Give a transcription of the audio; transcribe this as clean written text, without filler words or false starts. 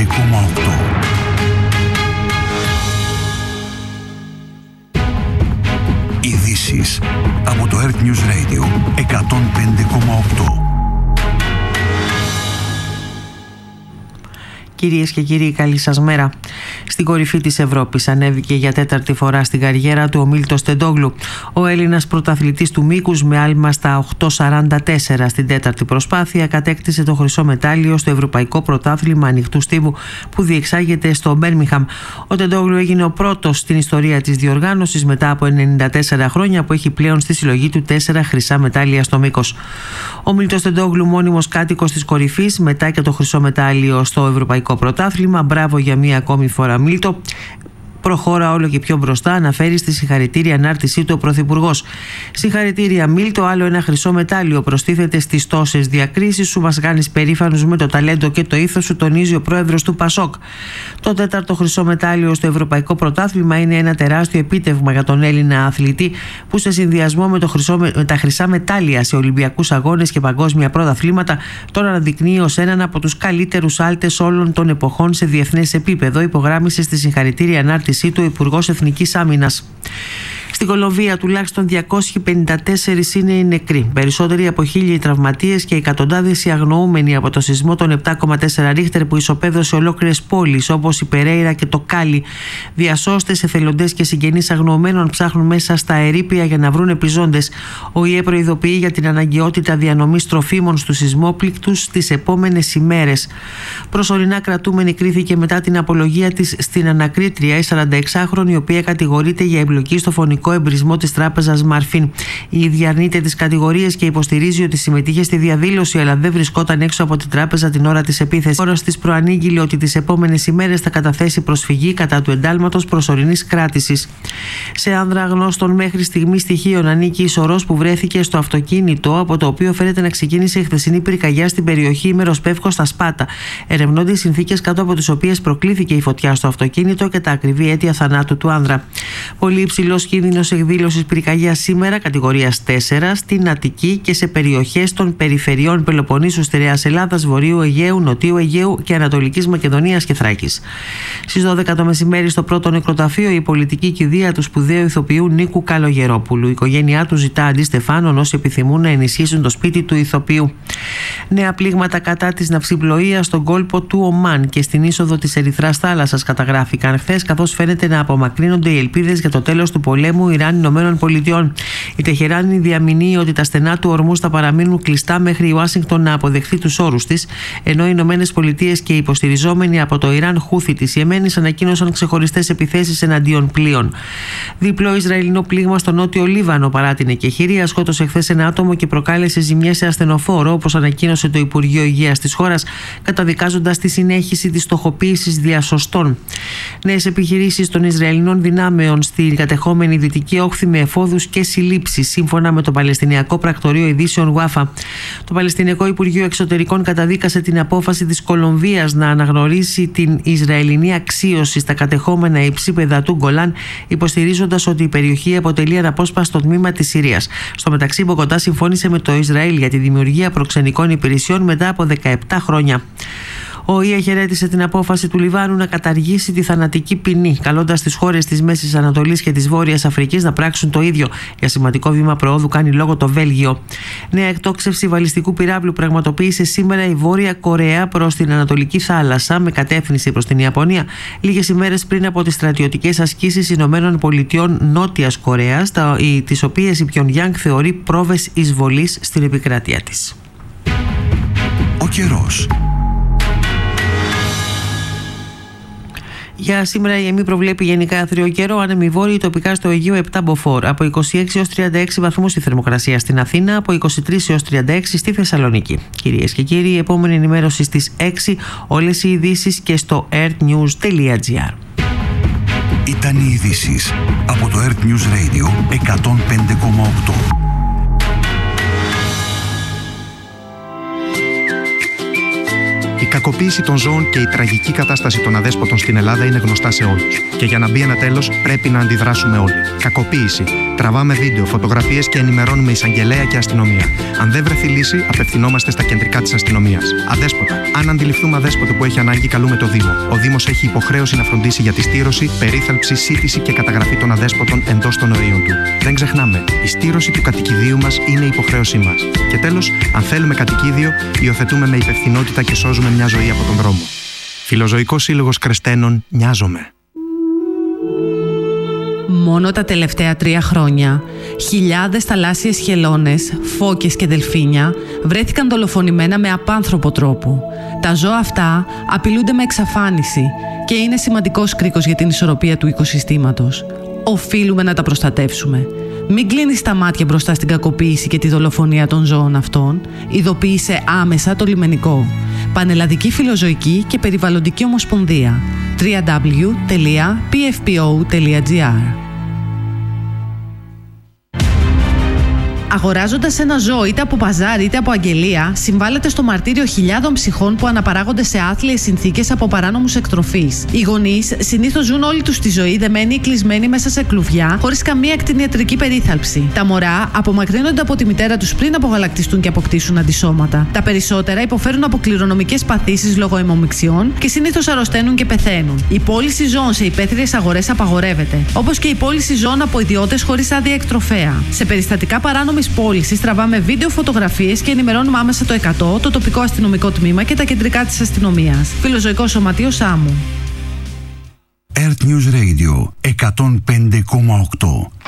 Ειδήσεις από το Earth News Radio 105,8. Κυρίες και κύριοι, καλή σας μέρα. Στην κορυφή της Ευρώπης ανέβηκε για τέταρτη φορά στην καριέρα του ο Μίλτος Τεντόγλου. Ο Έλληνας πρωταθλητής του μήκους με άλμα στα 8.44 στην τέταρτη προσπάθεια κατέκτησε το χρυσό μετάλλιο στο Ευρωπαϊκό Πρωτάθλημα Ανοιχτού Στίβου που διεξάγεται στο Μπέρμιγχαμ. Ο Τεντόγλου έγινε ο πρώτος στην ιστορία της διοργάνωσης μετά από 94 χρόνια που έχει πλέον στη συλλογή του 4 χρυσά μετάλλια στο μήκος. Ο Μίλτος Τεντόγλου, μόνιμος κάτοικος της κορυφής μετά και το χρυσό μετάλλιο στο Ευρωπαϊκό Πρωτάθλημα. Μπράβο για μία ακόμη φορά, Μίλτο. Προχώρα όλο και πιο μπροστά, αναφέρει στη συγχαρητήρια ανάρτησή του ο Πρωθυπουργός. Συγχαρητήρια, Μίλτο, άλλο ένα χρυσό μετάλλιο προστίθεται στις τόσες διακρίσεις σου. Μας κάνεις περήφανους με το ταλέντο και το ήθος σου, τονίζει ο πρόεδρος του ΠΑΣΟΚ. Το τέταρτο χρυσό μετάλλιο στο Ευρωπαϊκό Πρωτάθλημα είναι ένα τεράστιο επίτευγμα για τον Έλληνα αθλητή, που σε συνδυασμό με τα χρυσά μετάλλια σε Ολυμπιακούς Αγώνες και παγκόσμια πρωταθλήματα τον αναδεικνύει ως έναν από τους καλύτερους άλτες όλων των εποχών σε διεθνές επίπεδο, υπογράμμισε στη συγχαρητήρια ανάρτηση του Υπουργός Εθνικής Άμυνας. Στην Κολομβία τουλάχιστον 254 είναι οι νεκροί, περισσότεροι από 1.000 οι τραυματίες και εκατοντάδες οι αγνοούμενοι από το σεισμό των 7,4 Ρίχτερ που ισοπαίδωσε ολόκληρες πόλεις όπως η Περέιρα και το Κάλι. Διασώστες, εθελοντές και συγγενείς αγνοωμένων ψάχνουν μέσα στα ερείπια για να βρουν επιζώντες. Ο ΙΕ προειδοποιεί για την αναγκαιότητα διανομής τροφίμων στους σεισμόπληκτους τις επόμενες ημέρες. Προσωρινά κρατούμενη κρίθηκε μετά την απολογία της στην ανακρίτρια, η 46χρονη, η οποία κατηγορείται για εμπλοκή στο φωνικό εμπρισμό της τράπεζας Μαρφίν. Η ίδια αρνείται τις κατηγορίες και υποστηρίζει ότι συμμετείχε στη διαδήλωση, αλλά δεν βρισκόταν έξω από την τράπεζα την ώρα της επίθεσης. Ο όρος της προανήγγειλε ότι τις επόμενες ημέρες θα καταθέσει προσφυγή κατά του εντάλματος προσωρινής κράτησης. Σε άνδρα γνώστων μέχρι στιγμή στοιχείων ανήκει η σωρός που βρέθηκε στο αυτοκίνητο, από το οποίο φαίνεται να ξεκίνησε η χθεσινή πυρκαγιά στην περιοχή Μεροσπεύκο στα Σπάτα. Ερευνώνται οι συνθήκες κάτω από τις οποίες προκλήθηκε η φωτιά στο αυτοκίνητο και τα ακριβή αίτια θανάτου του άνδρα. Πολύ υψηλός κίνδυνος εκδήλωσης πυρκαγιάς σήμερα, κατηγορίας 4, στην Αττική και σε περιοχές των περιφερειών Πελοποννήσου, Στερεάς Ελλάδας, Βορείου Αιγαίου, Νοτιού Αιγαίου και Ανατολικής Μακεδονίας και Θράκης. Στις 12 το μεσημέρι, στο πρώτο νεκροταφείο, η πολιτική κηδεία του σπουδαίου ηθοποιού Νίκου Καλογερόπουλου. Η οικογένειά του ζητά αντιστεφάνων όσοι επιθυμούν να ενισχύσουν το σπίτι του ηθοποιού. Νέα πλήγματα κατά της ναυσιπλοείας στον κόλπο του Ομάν και στην είσοδο της Ερυθράς Θάλασσας καταγράφηκαν χθες, καθώς φαίνεται να απομακρύνονται οι ελπίδες για το τέλος του πολέμου Ιράν-Ηνωμένων. Η Τεχεράνη διαμηνύει ότι τα στενά του ορμούς θα παραμείνουν κλειστά μέχρι η Ουάσιγκτον να αποδεχθεί τους όρους της, ενώ οι Ηνωμένες Πολιτείες και οι υποστηριζόμενοι από το Ιράν Χούθι της Ιεμένης ανακοίνωσαν ξεχωριστές επιθέσεις εναντίον πλοίων. Διπλό Ισραηλινό πλήγμα στο νότιο Λίβανο παρά την εκεχηρία σκότωσε χθες ένα άτομο και προκάλεσε ζημιές σε ασθενοφόρο, όπως ανακοίνωσε το Υπουργείο Υγείας της χώρας, καταδικάζοντας τη συνέχιση της στοχοποίησης διασωστών. Νέες επιχειρήσεις των Ισραηλινών δυνάμεων στην κατεχόμενη Δυτική Όχθη με εφόδους και συλλήψεις, σύμφωνα με το Παλαιστινιακό Πρακτορείο Ειδήσεων Γουάφα. Το Παλαιστινιακό Υπουργείο Εξωτερικών καταδίκασε την απόφαση της Κολομβίας να αναγνωρίσει την Ισραηλινή αξίωση στα κατεχόμενα υψίπεδα του Γκολάν, υποστηρίζοντας ότι η περιοχή αποτελεί αναπόσπαστο τμήμα της Συρίας. Στο μεταξύ, η Μπογοτά συμφώνησε με το Ισραήλ για τη δημιουργία προξενικών υπηρεσιών μετά από 17 χρόνια. Ο ΙΕ χαιρέτησε την απόφαση του Λιβάνου να καταργήσει τη θανατική ποινή, καλώντας τις χώρες της Μέσης Ανατολής και της Βόρειας Αφρικής να πράξουν το ίδιο. Για σημαντικό βήμα προόδου κάνει λόγο το Βέλγιο. Νέα εκτόξευση βαλιστικού πυράβλου πραγματοποίησε σήμερα η Βόρεια Κορέα προς την Ανατολική Θάλασσα με κατεύθυνση προς την Ιαπωνία, λίγες ημέρες πριν από τις στρατιωτικές ασκήσεις Ηνωμένων Πολιτειών Νότιας Κορέας, τις οποίες η Πιονγκιάνγκ θεωρεί πρόβες εισβολής στην επικράτειά της. Ο καιρός. Για σήμερα η ΕΜΗ προβλέπει γενικά άθριο καιρό, άνεμοι βόρειοι, τοπικά στο Αιγαίο 7 μποφόρ. Από 26 έως 36 βαθμούς η θερμοκρασία στην Αθήνα, από 23 έως 36 στη Θεσσαλονίκη. Κυρίες και κύριοι, η επόμενη ενημέρωση στις 6, όλες οι ειδήσεις και στο earthnews.gr. Ήταν οι ειδήσεις από το Earth News Radio 105,8. Η κακοποίηση των ζώων και η τραγική κατάσταση των αδέσποτων στην Ελλάδα είναι γνωστά σε όλους. Και για να μπει ένα τέλος, πρέπει να αντιδράσουμε όλοι. Κακοποίηση. Τραβάμε βίντεο, φωτογραφίες και ενημερώνουμε εισαγγελέα και αστυνομία. Αν δεν βρεθεί λύση, απευθυνόμαστε στα κεντρικά της αστυνομίας. Αδέσποτα. Αν αντιληφθούμε αδέσποτο που έχει ανάγκη, καλούμε το Δήμο. Ο Δήμος έχει υποχρέωση να φροντίσει για τη στήρωση, περίθαλψη, σύντηση και καταγραφή των αδέσποτων εντός των ορίων του. Δεν ξεχνάμε, η στήρωση του κατοικιδίου μας είναι υποχρέωσή μας. Και τέλος, αν θέλουμε κατοικίδιο, υιοθετούμε με υπευθυνότητα και σώζουμε μια ζωή από τον δρόμο. Φιλοζωικός Σύλλογος Κρεστένων, νοιάζομαι. Μόνο τα τελευταία 3 χρόνια, χιλιάδες θαλάσσιες χελώνες, φώκες και δελφίνια βρέθηκαν δολοφονημένα με απάνθρωπο τρόπο. Τα ζώα αυτά απειλούνται με εξαφάνιση και είναι σημαντικός κρίκος για την ισορροπία του οικοσυστήματος. Οφείλουμε να τα προστατεύσουμε. Μην κλείνεις τα μάτια μπροστά στην κακοποίηση και τη δολοφονία των ζώων αυτών. Ειδοποίησε άμεσα το λιμενικό. Πανελλαδική Φιλοζωική και Περιβαλλοντική Ομοσπονδία. www.pfpo.gr. Αγοράζοντας ένα ζώο είτε από παζάρι είτε από αγγελία, συμβάλλεται στο μαρτύριο χιλιάδων ψυχών που αναπαράγονται σε άθλιες συνθήκες από παράνομους εκτροφείς. Οι γονείς συνήθως ζουν όλη τους τη ζωή δεμένοι ή κλεισμένοι μέσα σε κλουβιά, χωρίς καμία κτηνιατρική περίθαλψη. Τα μωρά απομακρύνονται από τη μητέρα τους πριν απογαλακτιστούν και αποκτήσουν αντισώματα. Τα περισσότερα υποφέρουν από κληρονομικές παθήσεις λόγω αιμομιξιών και συνήθως αρρωσταίνουν και πεθαίνουν. Η πώληση ζώων σε υπαίθριες αγορές απαγορεύεται, όπως και η πώληση ζώων από ιδιώτες χωρίς άδεια εκτροφέα. Σε περιστατικά παράνομης πώλησης τραβάμε βίντεο, φωτογραφίες και ενημερώνουμε άμεσα το 100, το τοπικό αστυνομικό τμήμα και τα κεντρικά της αστυνομίας. Φιλοζωικό Σωματείο Σάμου. Earth News Radio 105,8.